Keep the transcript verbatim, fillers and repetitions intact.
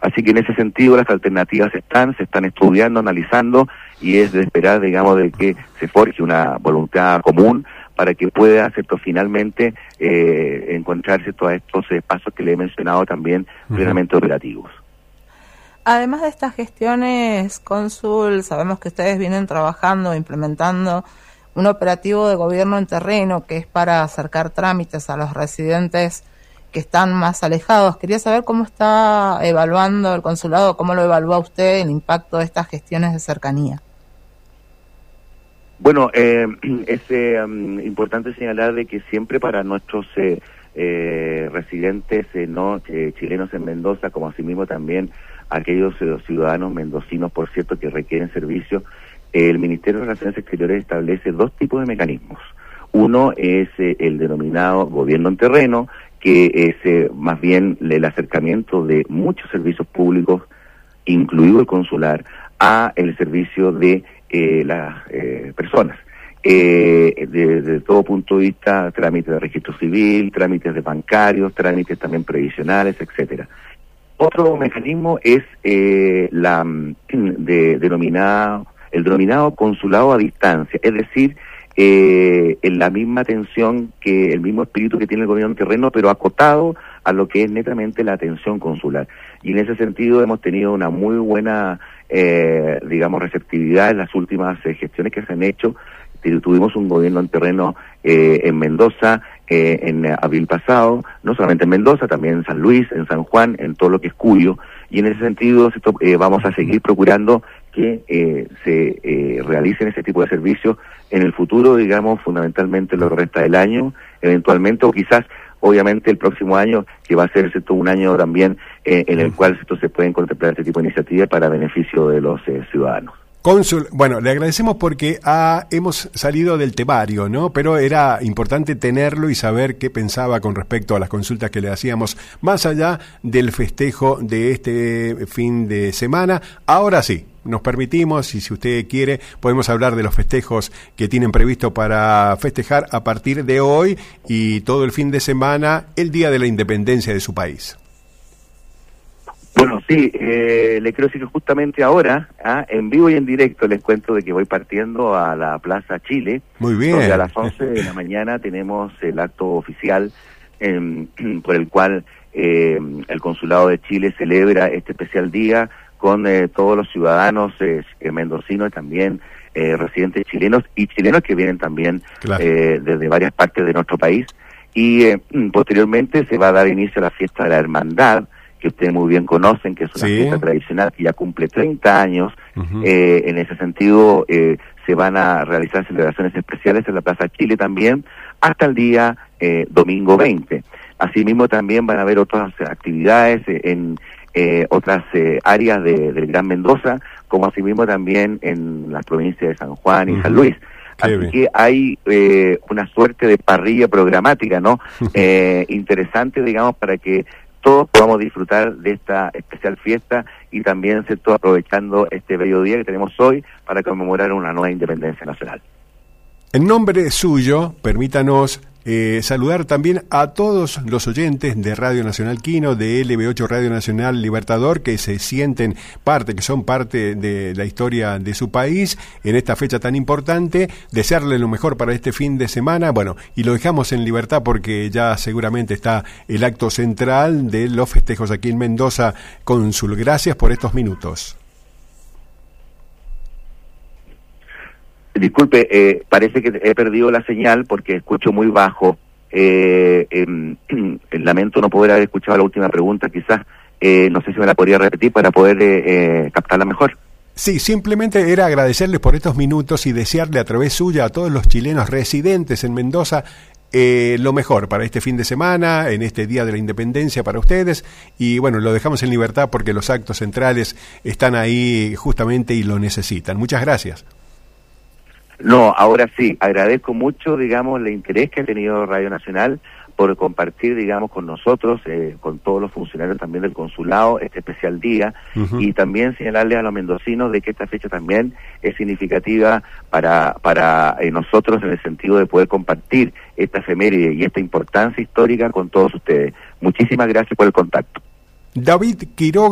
Así que en ese sentido las alternativas están, se están estudiando, analizando, y es de esperar, digamos, de que se forje una voluntad común para que pueda, ¿cierto?, finalmente eh, encontrarse todos estos eh, pasos que le he mencionado también plenamente uh-huh. operativos. Además de estas gestiones, cónsul, sabemos que ustedes vienen trabajando, implementando un operativo de gobierno en terreno que es para acercar trámites a los residentes que están más alejados. Quería saber cómo está evaluando el consulado, cómo lo evalúa usted el impacto de estas gestiones de cercanía. Bueno, eh, es eh, um, importante señalar de que siempre para nuestros eh, eh, residentes eh, no eh, chilenos en Mendoza, como asimismo también aquellos eh, ciudadanos mendocinos, por cierto, que requieren servicios, eh, el Ministerio de Relaciones Exteriores establece dos tipos de mecanismos. Uno es eh, el denominado gobierno en terreno, que es eh, más bien el acercamiento de muchos servicios públicos, incluido el consular, a el servicio de eh, las eh, personas. Eh, de, de todo punto de vista, trámites de registro civil, trámites de bancarios, trámites también previsionales, etcétera. Otro mecanismo es eh, la de, denominado, el denominado consulado a distancia, es decir, eh, en la misma atención que el mismo espíritu que tiene el gobierno en terreno, pero acotado a lo que es netamente la atención consular. Y en ese sentido hemos tenido una muy buena, eh, digamos, receptividad en las últimas eh, gestiones que se han hecho. Tuvimos un gobierno en terreno eh, en Mendoza eh, en abril pasado, no solamente en Mendoza, también en San Luis, en San Juan, en todo lo que es Cuyo, y en ese sentido esto, eh, vamos a seguir procurando que eh, se eh, realicen ese tipo de servicios en el futuro, digamos, fundamentalmente lo que resta del año, eventualmente, o quizás, obviamente, el próximo año, que va a ser, ¿cierto?, un año también eh, en el cual, ¿cierto?, se pueden contemplar este tipo de iniciativas para beneficio de los eh, ciudadanos. Cónsul, bueno, le agradecemos porque ah, hemos salido del temario, ¿no? Pero era importante tenerlo y saber qué pensaba con respecto a las consultas que le hacíamos, más allá del festejo de este fin de semana. Ahora sí, nos permitimos, y si usted quiere, podemos hablar de los festejos que tienen previsto para festejar a partir de hoy y todo el fin de semana, el Día de la Independencia de su país. Bueno, sí, eh, le quiero decir que justamente ahora, ¿ah? en vivo y en directo, les cuento de que voy partiendo a la Plaza Chile. Muy bien. Donde a las once de la mañana tenemos el acto oficial eh, por el cual eh, el Consulado de Chile celebra este especial día con eh, todos los ciudadanos eh, mendocinos y también eh, residentes chilenos y chilenos que vienen también claro. eh, desde varias partes de nuestro país. Y eh, posteriormente se va a dar inicio a la fiesta de la Hermandad, que ustedes muy bien conocen, que es una sí. fiesta tradicional que ya cumple treinta años. Uh-huh. Eh, en ese sentido, eh, se van a realizar celebraciones especiales en la Plaza Chile también, hasta el día eh, domingo veinte. Asimismo, también van a haber otras actividades eh, en eh, otras eh, áreas de, del Gran Mendoza, como asimismo también en las provincias de San Juan y uh-huh. San Luis. Así bien. que hay eh, una suerte de parrilla programática, ¿no? eh, interesante, digamos, para que todos podamos disfrutar de esta especial fiesta y también, ¿cierto?, aprovechando este bello día que tenemos hoy para conmemorar una nueva independencia nacional. En nombre suyo, permítanos eh, saludar también a todos los oyentes de Radio Nacional Quino, de L B ocho Radio Nacional Libertador, que se sienten parte, que son parte de la historia de su país en esta fecha tan importante. Desearle lo mejor para este fin de semana. Bueno, y lo dejamos en libertad porque ya seguramente está el acto central de los festejos aquí en Mendoza. Cónsul, gracias por estos minutos. Disculpe, eh, parece que he perdido la señal porque escucho muy bajo. Eh, eh, lamento no poder haber escuchado la última pregunta, quizás. Eh, no sé si me la podría repetir para poder eh, eh, captarla mejor. Sí, simplemente era agradecerles por estos minutos y desearle a través suya a todos los chilenos residentes en Mendoza eh, lo mejor para este fin de semana, en este Día de la Independencia para ustedes. Y bueno, lo dejamos en libertad porque los actos centrales están ahí justamente y lo necesitan. Muchas gracias. No, ahora sí, agradezco mucho, digamos, el interés que ha tenido Radio Nacional por compartir, digamos, con nosotros, eh, con todos los funcionarios también del consulado, este especial día, uh-huh. y también señalarle a los mendocinos de que esta fecha también es significativa para para eh, nosotros en el sentido de poder compartir esta efeméride y esta importancia histórica con todos ustedes. Muchísimas gracias por el contacto. David Quiroga.